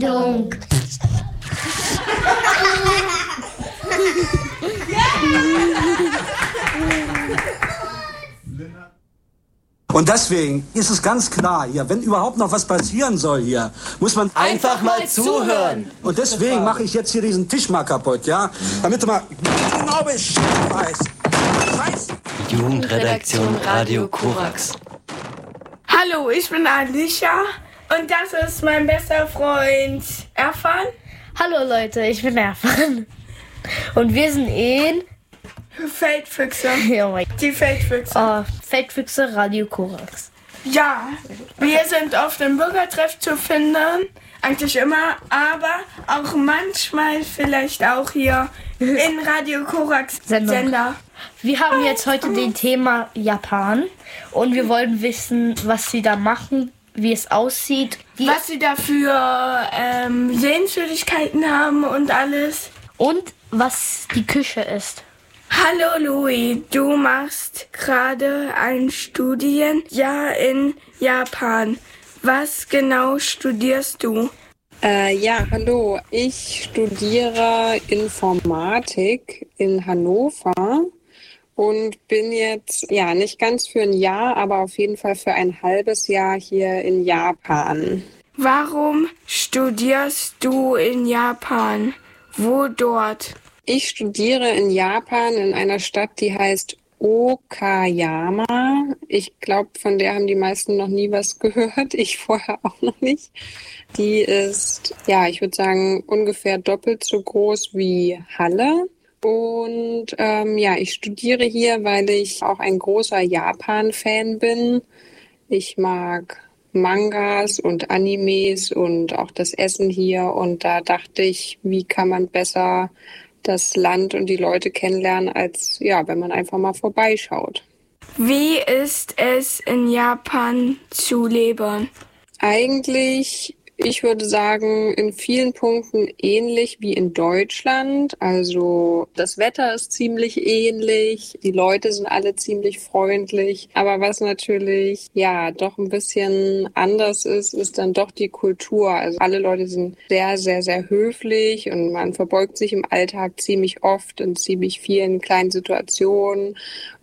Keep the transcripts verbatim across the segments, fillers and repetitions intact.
Dunk. Und deswegen ist es ganz klar hier, wenn überhaupt noch was passieren soll hier, muss man einfach, einfach mal zuhören. Und deswegen mache ich jetzt hier diesen Tisch mal kaputt, ja? Damit du mal genau Bescheid weißt. Scheiße. Jugendredaktion Radio Korax. Hallo, ich bin Alicia und das ist mein bester Freund Erfan. Hallo Leute, ich bin Erfan. Und wir sind in... Feldfüchse. Oh mein Gott. Die Feldfüchse. Oh, Feldfüchse Radio Korax. Ja, wir sind auf dem Bürgertreff zu finden, eigentlich immer, aber auch manchmal vielleicht auch hier in Radio Korax Sender. Wir haben jetzt heute den Thema Japan und wir wollen wissen, was sie da machen, wie es aussieht. Was sie da für ähm, Sehenswürdigkeiten haben und alles. Und was die Küche ist. Hallo Louis, du machst gerade ein Studienjahr in Japan. Was genau studierst du? Äh, ja, hallo. Ich studiere Informatik in Hannover und bin jetzt, ja, nicht ganz für ein Jahr, aber auf jeden Fall für ein halbes Jahr hier in Japan. Warum studierst du in Japan? Wo dort? Ich studiere in Japan in einer Stadt, die heißt Okayama. Ich glaube, von der haben die meisten noch nie was gehört. Ich vorher auch noch nicht. Die ist, ja, ich würde sagen, ungefähr doppelt so groß wie Halle. Und ähm, ja, ich studiere hier, weil ich auch ein großer Japan-Fan bin. Ich mag Mangas und Animes und auch das Essen hier. Und da dachte ich, wie kann man besser das Land und die Leute kennenlernen, als ja, wenn man einfach mal vorbeischaut. Wie ist es in Japan zu leben? Eigentlich, ich würde sagen, in vielen Punkten ähnlich wie in Deutschland. Also das Wetter ist ziemlich ähnlich, die Leute sind alle ziemlich freundlich. Aber was natürlich ja doch ein bisschen anders ist, ist dann doch die Kultur. Also alle Leute sind sehr, sehr, sehr höflich und man verbeugt sich im Alltag ziemlich oft in ziemlich vielen kleinen Situationen.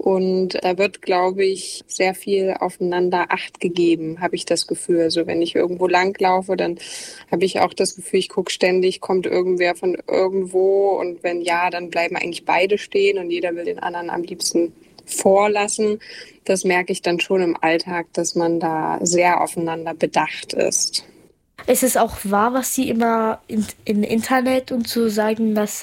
Und da wird, glaube ich, sehr viel aufeinander Acht gegeben, habe ich das Gefühl. Also wenn ich irgendwo langlaufe, dann habe ich auch das Gefühl, ich gucke ständig, kommt irgendwer von irgendwo und wenn ja, dann bleiben eigentlich beide stehen und jeder will den anderen am liebsten vorlassen. Das merke ich dann schon im Alltag, dass man da sehr aufeinander bedacht ist. Es ist auch wahr, was sie immer im in Internet und so sagen, dass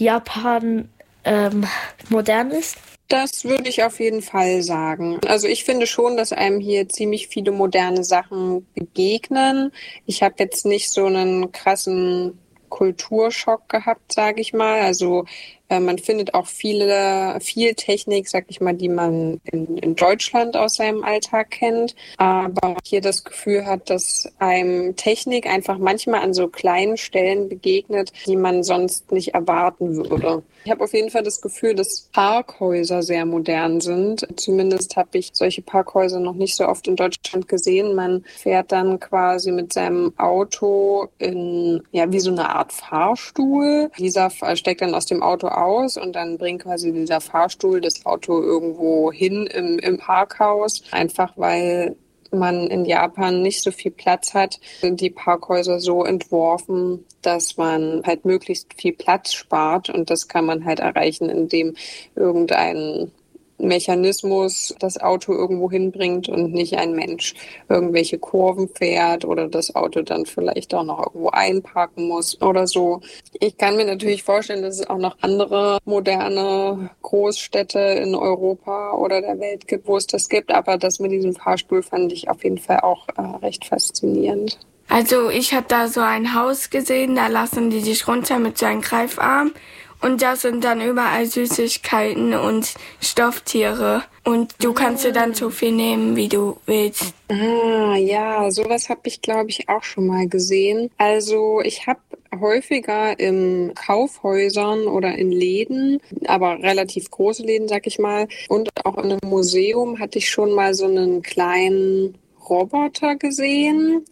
Japan ähm, modern ist? Das würde ich auf jeden Fall sagen. Also ich finde schon, dass einem hier ziemlich viele moderne Sachen begegnen. Ich habe jetzt nicht so einen krassen Kulturschock gehabt, sage ich mal. Also äh, man findet auch viele, viel Technik, sag ich mal, die man in, in Deutschland aus seinem Alltag kennt. Aber hier das Gefühl hat, dass einem Technik einfach manchmal an so kleinen Stellen begegnet, die man sonst nicht erwarten würde. Ich habe auf jeden Fall das Gefühl, dass Parkhäuser sehr modern sind. Zumindest habe ich solche Parkhäuser noch nicht so oft in Deutschland gesehen. Man fährt dann quasi mit seinem Auto in, ja, wie so eine Art Fahrstuhl. Dieser steigt dann aus dem Auto aus und dann bringt quasi dieser Fahrstuhl das Auto irgendwo hin im, im Parkhaus. Einfach weil man in Japan nicht so viel Platz hat, sind die Parkhäuser so entworfen, dass man halt möglichst viel Platz spart und das kann man halt erreichen, indem irgendein Mechanismus das Auto irgendwo hinbringt und nicht ein Mensch irgendwelche Kurven fährt oder das Auto dann vielleicht auch noch irgendwo einparken muss oder so. Ich kann mir natürlich vorstellen, dass es auch noch andere moderne Großstädte in Europa oder der Welt gibt, wo es das gibt, aber das mit diesem Fahrstuhl fand ich auf jeden Fall auch äh, recht faszinierend. Also ich habe da so ein Haus gesehen, da lassen die dich runter mit so einem Greifarm. Und da sind dann überall Süßigkeiten und Stofftiere. Und du kannst dir dann so viel nehmen, wie du willst. Ah, ja, sowas habe ich, glaube ich, auch schon mal gesehen. Also ich habe häufiger in Kaufhäusern oder in Läden, aber relativ große Läden, sag ich mal, und auch in einem Museum hatte ich schon mal so einen kleinen Roboter gesehen,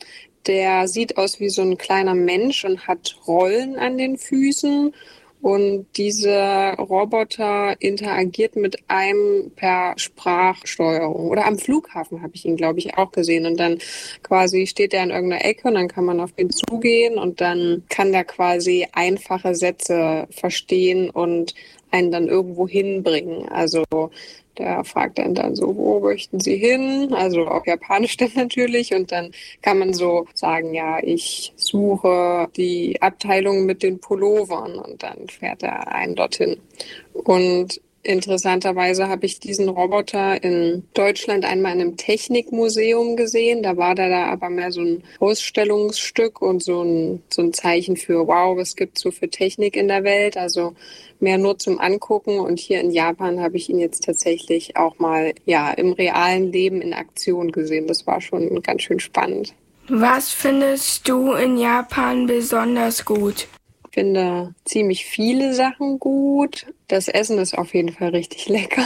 Der sieht aus wie so ein kleiner Mensch und hat Rollen an den Füßen. Und dieser Roboter interagiert mit einem per Sprachsteuerung. Oder am Flughafen habe ich ihn, glaube ich, auch gesehen. Und dann quasi steht er in irgendeiner Ecke und dann kann man auf ihn zugehen und dann kann der quasi einfache Sätze verstehen und einen dann irgendwo hinbringen. Also der fragt dann dann so, wo möchten Sie hin? Also auf Japanisch dann natürlich. Und dann kann man so sagen, ja, ich suche die Abteilung mit den Pullovern. Und dann fährt er einen dorthin. Und interessanterweise habe ich diesen Roboter in Deutschland einmal in einem Technikmuseum gesehen. Da war da, da aber mehr so ein Ausstellungsstück und so ein, so ein Zeichen für, wow, was gibt's so für Technik in der Welt? Also mehr nur zum Angucken. Und hier in Japan habe ich ihn jetzt tatsächlich auch mal ja im realen Leben in Aktion gesehen. Das war schon ganz schön spannend. Was findest du in Japan besonders gut? Ich finde ziemlich viele Sachen gut. Das Essen ist auf jeden Fall richtig lecker.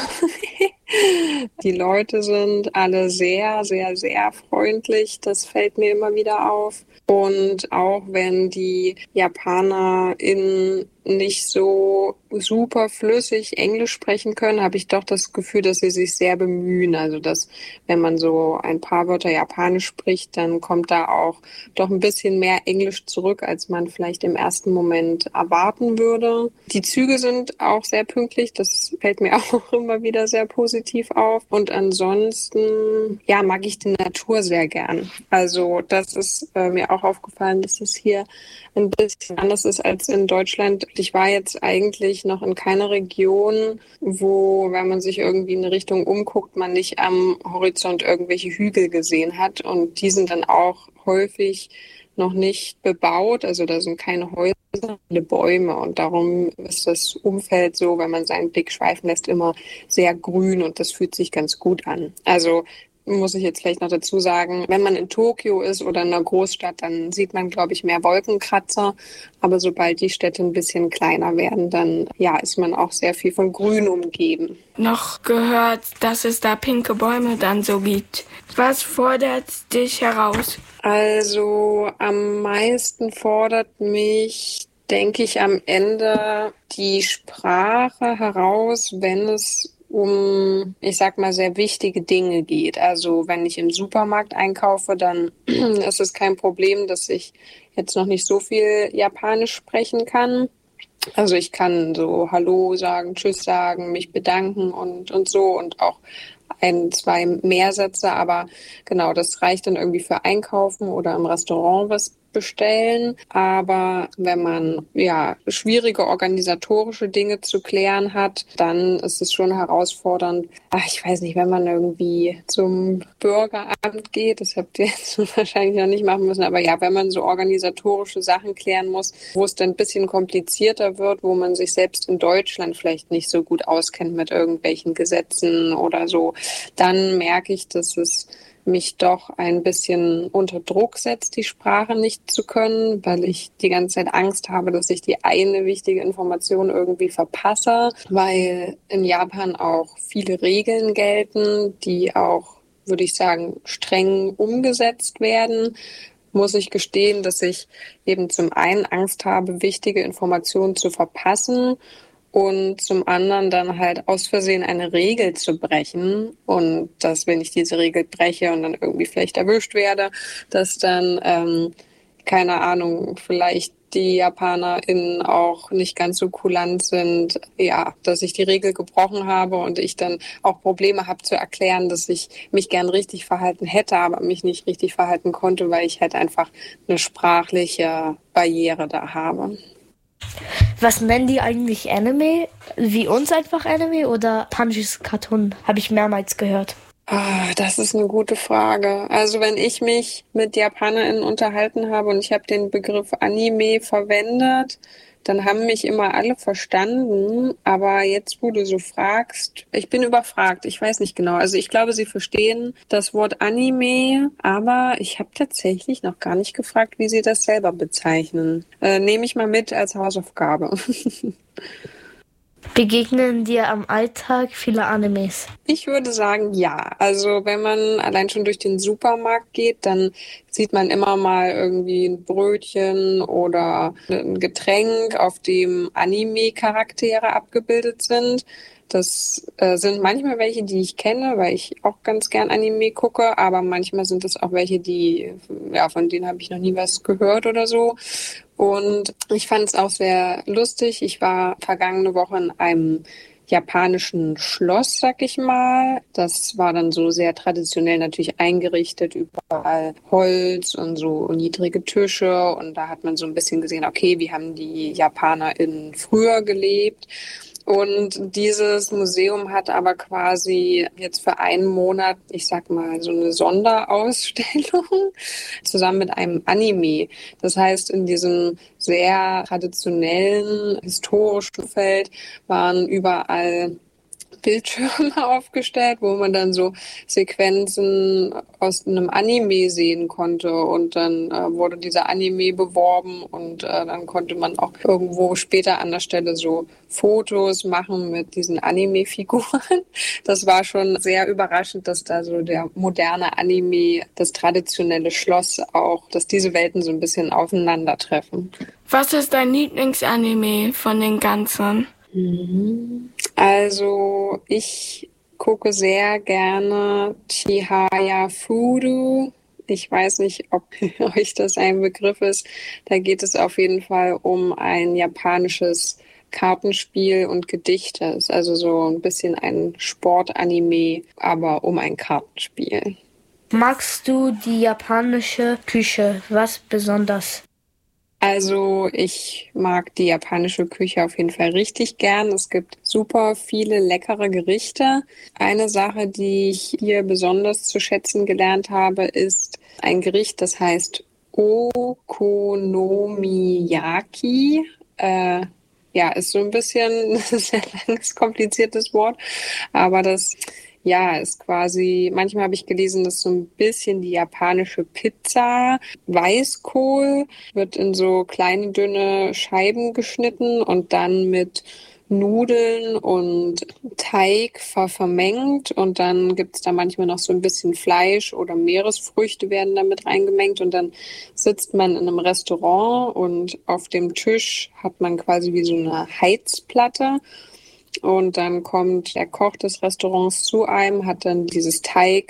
Die Leute sind alle sehr, sehr, sehr freundlich. Das fällt mir immer wieder auf. Und auch wenn die JapanerInnen nicht so super flüssig Englisch sprechen können, habe ich doch das Gefühl, dass sie sich sehr bemühen. Also dass, wenn man so ein paar Wörter Japanisch spricht, dann kommt da auch doch ein bisschen mehr Englisch zurück, als man vielleicht im ersten Moment erwarten würde. Die Züge sind auch sehr pünktlich. Das fällt mir auch immer wieder sehr positiv auf. Und ansonsten, ja, mag ich die Natur sehr gern. Also das ist äh, mir auch aufgefallen, dass es hier ein bisschen anders ist als in Deutschland. Ich war jetzt eigentlich noch in keiner Region, wo, wenn man sich irgendwie in eine Richtung umguckt, man nicht am Horizont irgendwelche Hügel gesehen hat. Und die sind dann auch häufig noch nicht bebaut. Also da sind keine Häuser, viele Bäume. Und darum ist das Umfeld so, wenn man seinen Blick schweifen lässt, immer sehr grün und das fühlt sich ganz gut an. Also muss ich jetzt vielleicht noch dazu sagen, wenn man in Tokio ist oder in einer Großstadt, dann sieht man, glaube ich, mehr Wolkenkratzer. Aber sobald die Städte ein bisschen kleiner werden, dann ja, ist man auch sehr viel von Grün umgeben. Noch gehört, dass es da pinke Bäume dann so gibt. Was fordert dich heraus? Also am meisten fordert mich, denke ich, am Ende die Sprache heraus, wenn es um, ich sag mal, sehr wichtige Dinge geht. Also wenn ich im Supermarkt einkaufe, dann ist es kein Problem, dass ich jetzt noch nicht so viel Japanisch sprechen kann. Also ich kann so Hallo sagen, Tschüss sagen, mich bedanken und, und so und auch ein, zwei Mehrsätze, aber genau, das reicht dann irgendwie für Einkaufen oder im Restaurant was bestellen. Aber wenn man ja schwierige organisatorische Dinge zu klären hat, dann ist es schon herausfordernd. Ach, ich weiß nicht, wenn man irgendwie zum Bürgeramt geht, das habt ihr jetzt wahrscheinlich noch nicht machen müssen, aber ja, wenn man so organisatorische Sachen klären muss, wo es dann ein bisschen komplizierter wird, wo man sich selbst in Deutschland vielleicht nicht so gut auskennt mit irgendwelchen Gesetzen oder so, dann merke ich, dass es mich doch ein bisschen unter Druck setzt, die Sprache nicht zu können, weil ich die ganze Zeit Angst habe, dass ich die eine wichtige Information irgendwie verpasse, weil in Japan auch viele Regeln gelten, die auch, würde ich sagen, streng umgesetzt werden. Muss ich gestehen, dass ich eben zum einen Angst habe, wichtige Informationen zu verpassen und zum anderen dann halt aus Versehen eine Regel zu brechen und dass, wenn ich diese Regel breche und dann irgendwie vielleicht erwischt werde, dass dann, ähm, keine Ahnung, vielleicht die JapanerInnen auch nicht ganz so kulant sind, ja, dass ich die Regel gebrochen habe und ich dann auch Probleme habe zu erklären, dass ich mich gern richtig verhalten hätte, aber mich nicht richtig verhalten konnte, weil ich halt einfach eine sprachliche Barriere da habe. Was nennen die eigentlich Anime? Wie uns einfach Anime oder japanisches Cartoon? Habe ich mehrmals gehört. Ah, das ist eine gute Frage. Also wenn ich mich mit JapanerInnen unterhalten habe und ich habe den Begriff Anime verwendet, dann haben mich immer alle verstanden. Aber jetzt, wo du so fragst, ich bin überfragt. Ich weiß nicht genau. Also ich glaube, sie verstehen das Wort Anime, aber ich habe tatsächlich noch gar nicht gefragt, wie sie das selber bezeichnen. Äh, nehme ich mal mit als Hausaufgabe. Begegnen dir am Alltag viele Animes? Ich würde sagen, ja. Also wenn man allein schon durch den Supermarkt geht, dann sieht man immer mal irgendwie ein Brötchen oder ein Getränk, auf dem Anime-Charaktere abgebildet sind. Das äh, sind manchmal welche, die ich kenne, weil ich auch ganz gern Anime gucke, aber manchmal sind es auch welche, die, ja, von denen habe ich noch nie was gehört oder so. Und ich fand es auch sehr lustig. Ich war vergangene Woche in einem japanischen Schloss, sag ich mal. Das war dann so sehr traditionell natürlich eingerichtet, überall Holz und so niedrige Tische. Und da hat man so ein bisschen gesehen, okay, wie haben die JapanerInnen früher gelebt? Und dieses Museum hat aber quasi jetzt für einen Monat, ich sag mal, so eine Sonderausstellung zusammen mit einem Anime. Das heißt, in diesem sehr traditionellen, historischen Feld waren überall Bildschirme aufgestellt, wo man dann so Sequenzen aus einem Anime sehen konnte und dann äh, wurde dieser Anime beworben und äh, dann konnte man auch irgendwo später an der Stelle so Fotos machen mit diesen Anime-Figuren. Das war schon sehr überraschend, dass da so der moderne Anime, das traditionelle Schloss auch, dass diese Welten so ein bisschen aufeinandertreffen. Was ist dein Lieblingsanime von den ganzen? Also ich gucke sehr gerne Chihaya Furu. Ich weiß nicht, ob euch das ein Begriff ist. Da geht es auf jeden Fall um ein japanisches Kartenspiel und Gedichte. Es ist also so ein bisschen ein Sportanime, aber um ein Kartenspiel. Magst du die japanische Küche? Was besonders? Also ich mag die japanische Küche auf jeden Fall richtig gern. Es gibt super viele leckere Gerichte. Eine Sache, die ich hier besonders zu schätzen gelernt habe, ist ein Gericht, das heißt Okonomiyaki. Äh, ja, ist so ein bisschen ein sehr langes, kompliziertes Wort, aber das ja, ist quasi, manchmal habe ich gelesen, das ist so ein bisschen die japanische Pizza. Weißkohl wird in so kleine, dünne Scheiben geschnitten und dann mit Nudeln und Teig ver vermengt und dann gibt's da manchmal noch so ein bisschen Fleisch oder Meeresfrüchte werden damit reingemengt und dann sitzt man in einem Restaurant und auf dem Tisch hat man quasi wie so eine Heizplatte. Und dann kommt der Koch des Restaurants zu einem, hat dann dieses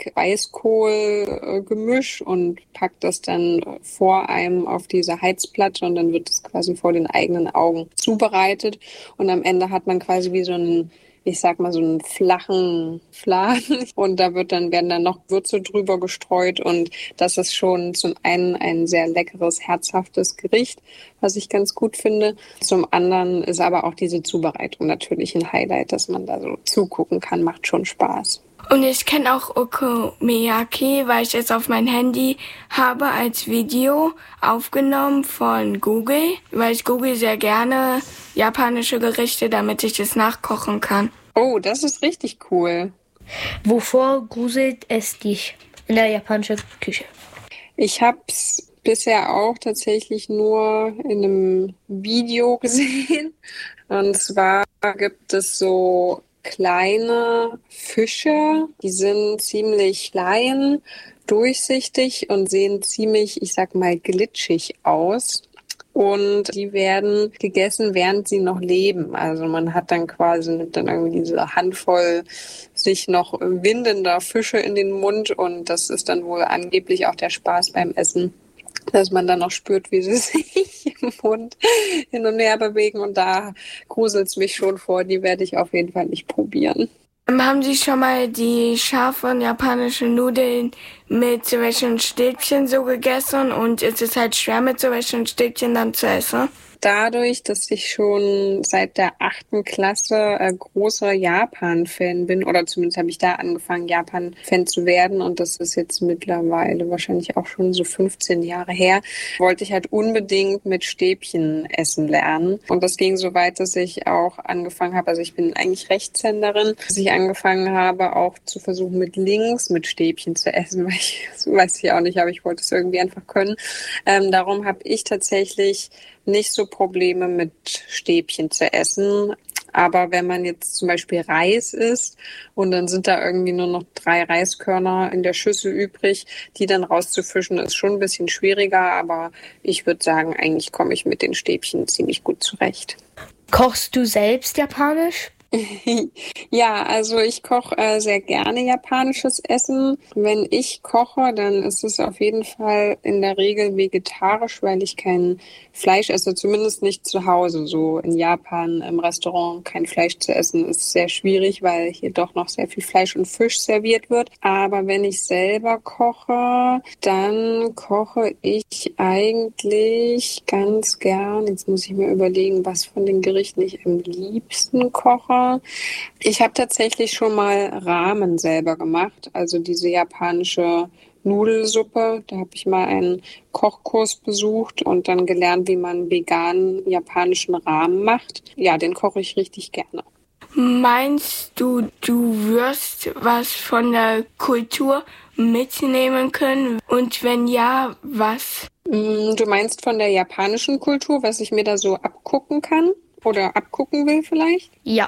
Teig-Weißkohl-Gemisch und packt das dann vor einem auf diese Heizplatte und dann wird es quasi vor den eigenen Augen zubereitet. Und am Ende hat man quasi wie so einen, ich sag mal, so einen flachen Fladen und da wird dann, werden dann noch Würze drüber gestreut und das ist schon zum einen ein sehr leckeres, herzhaftes Gericht, was ich ganz gut finde. Zum anderen ist aber auch diese Zubereitung natürlich ein Highlight, dass man da so zugucken kann, macht schon Spaß. Und ich kenne auch Okonomiyaki, weil ich es auf mein Handy habe als Video aufgenommen von Google, weil ich google sehr gerne japanische Gerichte, damit ich es nachkochen kann. Oh, das ist richtig cool. Wovor gruselt es dich in der japanischen Küche? Ich habe es bisher auch tatsächlich nur in einem Video gesehen. Und zwar gibt es so kleine Fische, die sind ziemlich klein, durchsichtig und sehen ziemlich, ich sag mal, glitschig aus. Und die werden gegessen, während sie noch leben. Also man hat dann quasi nimmt dann irgendwie diese Handvoll sich noch windender Fische in den Mund und das ist dann wohl angeblich auch der Spaß beim Essen, dass man dann noch spürt, wie sie sich im Mund hin und her bewegen. Und da gruselt es mich schon vor, die werde ich auf jeden Fall nicht probieren. Haben Sie schon mal die scharfen japanischen Nudeln mit solchen Stäbchen so gegessen und ist es halt schwer mit solchen Stäbchen dann zu essen? Dadurch, dass ich schon seit der achten Klasse äh, großer Japan-Fan bin, oder zumindest habe ich da angefangen, Japan-Fan zu werden und das ist jetzt mittlerweile wahrscheinlich auch schon so fünfzehn Jahre her, wollte ich halt unbedingt mit Stäbchen essen lernen. Und das ging so weit, dass ich auch angefangen habe, also ich bin eigentlich Rechtshänderin, dass ich angefangen habe, auch zu versuchen, mit links mit Stäbchen zu essen, weil ich, das weiß ich auch nicht, aber ich wollte es irgendwie einfach können. Ähm, darum habe ich tatsächlich nicht so Probleme mit Stäbchen zu essen. Aber wenn man jetzt zum Beispiel Reis isst und dann sind da irgendwie nur noch drei Reiskörner in der Schüssel übrig, die dann rauszufischen, ist schon ein bisschen schwieriger. Aber ich würde sagen, eigentlich komme ich mit den Stäbchen ziemlich gut zurecht. Kochst du selbst japanisch? Ja, also ich koche äh, sehr gerne japanisches Essen. Wenn ich koche, dann ist es auf jeden Fall in der Regel vegetarisch, weil ich kein Fleisch esse, zumindest nicht zu Hause. So in Japan im Restaurant kein Fleisch zu essen ist sehr schwierig, weil hier doch noch sehr viel Fleisch und Fisch serviert wird. Aber wenn ich selber koche, dann koche ich eigentlich ganz gern. Jetzt muss ich mir überlegen, was von den Gerichten ich am liebsten koche. Ich habe tatsächlich schon mal Ramen selber gemacht, also diese japanische Nudelsuppe. Da habe ich mal einen Kochkurs besucht und dann gelernt, wie man veganen japanischen Ramen macht. Ja, den koche ich richtig gerne. Meinst du, du wirst was von der Kultur mitnehmen können? Und wenn ja, was? Du meinst von der japanischen Kultur, was ich mir da so abgucken kann oder abgucken will vielleicht? Ja.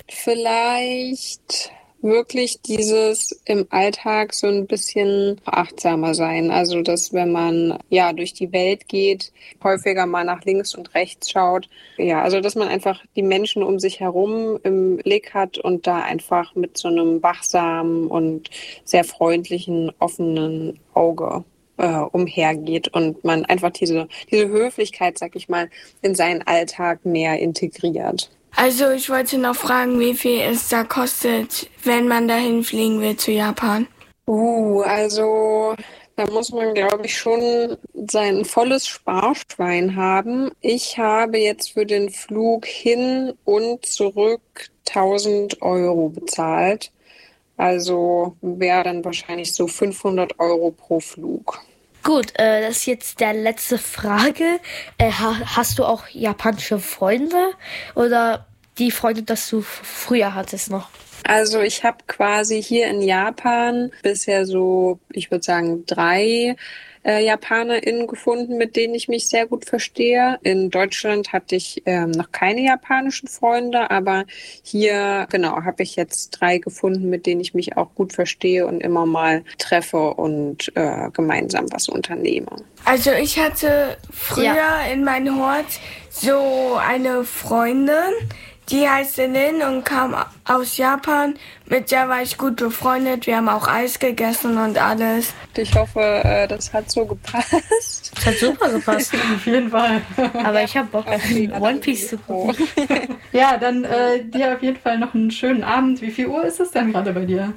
Vielleicht wirklich dieses im Alltag so ein bisschen achtsamer sein. Also, dass wenn man ja durch die Welt geht, häufiger mal nach links und rechts schaut. Ja, also, dass man einfach die Menschen um sich herum im Blick hat und da einfach mit so einem wachsamen und sehr freundlichen, offenen Auge äh, umhergeht und man einfach diese, diese Höflichkeit, sag ich mal, in seinen Alltag mehr integriert. Also ich wollte noch fragen, wie viel es da kostet, wenn man dahin fliegen will zu Japan. Uh, also da muss man, glaube ich, schon sein volles Sparschwein haben. Ich habe jetzt für den Flug hin und zurück tausend Euro bezahlt. Also wäre dann wahrscheinlich so fünfhundert Euro pro Flug. Gut, äh, das ist jetzt der letzte Frage. Äh, ha- hast du auch japanische Freunde oder die Freunde, das du f- früher hattest noch? Also ich habe quasi hier in Japan bisher so, ich würde sagen, drei äh, JapanerInnen gefunden, mit denen ich mich sehr gut verstehe. In Deutschland hatte ich ähm, noch keine japanischen Freunde, aber hier, genau, habe ich jetzt drei gefunden, mit denen ich mich auch gut verstehe und immer mal treffe und äh, gemeinsam was unternehme. Also ich hatte früher Ja. in meinem Hort so eine Freundin, die heißt Lin und kam aus Japan. Mit der war ich gut befreundet. Wir haben auch Eis gegessen und alles. Ich hoffe, äh, das hat so gepasst. Das hat super gepasst. Auf jeden Fall. Aber ich habe Bock auf One Piece zu gucken. Ja, dann äh, dir auf jeden Fall noch einen schönen Abend. Wie viel Uhr ist es denn gerade bei dir?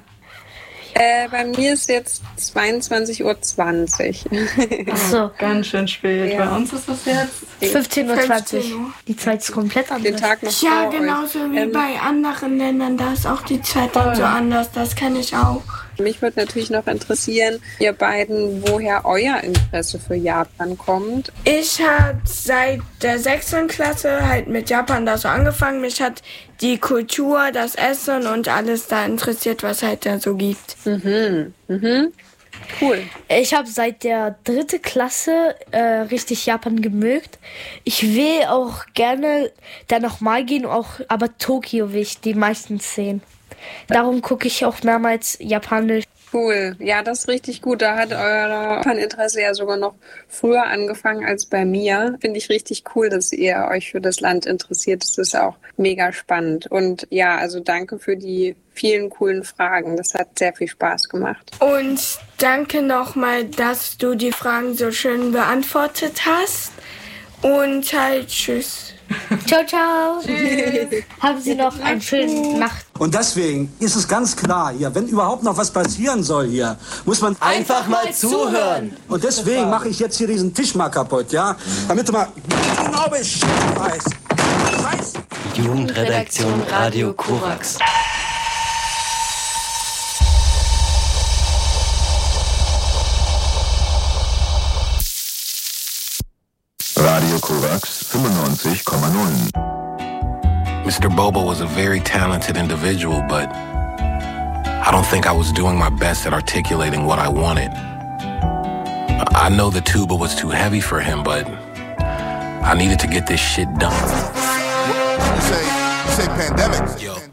Äh, bei mir ist jetzt zweiundzwanzig Uhr zwanzig. Ach so, Ganz schön spät. Ja. Bei uns ist es jetzt. fünfzehn Uhr zwanzig. fünfzehn Uhr. Die Zeit ist komplett Den anders. Tag noch Ja, vor genauso euch. wie Ähm, bei anderen Ländern. Da ist auch die Zeit dann so anders. Das kenne ich auch. Mich würde natürlich noch interessieren, ihr beiden, woher euer Interesse für Japan kommt. Ich habe seit der sechsten Klasse halt mit Japan da so angefangen. Mich hat die Kultur, das Essen und alles da interessiert, was halt da so gibt. Mhm, mhm. Cool. Ich habe seit der dritten Klasse äh, richtig Japan gemögt. Ich will auch gerne da nochmal gehen, auch, aber Tokio will ich die meistens sehen. Darum gucke ich auch mehrmals Japanisch. Cool. Ja, das ist richtig gut. Da hat euer Japan-Interesse ja sogar noch früher angefangen als bei mir. Finde ich richtig cool, dass ihr euch für das Land interessiert. Das ist auch mega spannend. Und ja, also danke für die vielen coolen Fragen. Das hat sehr viel Spaß gemacht. Und danke nochmal, dass du die Fragen so schön beantwortet hast. Und halt tschüss. Ciao, ciao. Haben Sie noch einen schönen Nacht. Und deswegen ist es ganz klar hier, wenn überhaupt noch was passieren soll hier, muss man Einfach mal zuhören. Und deswegen mache ich jetzt hier diesen Tisch mal kaputt, ja? Damit du mal genau Bescheid weißt. Scheiße. Jugendredaktion Radio Korax. Radio Korax fünfundneunzig Komma null. Mister Bobo was a very talented individual, but I don't think I was doing my best at articulating what I wanted. I know the tuba was too heavy for him, but I needed to get this shit done. Say, say pandemic. Yo.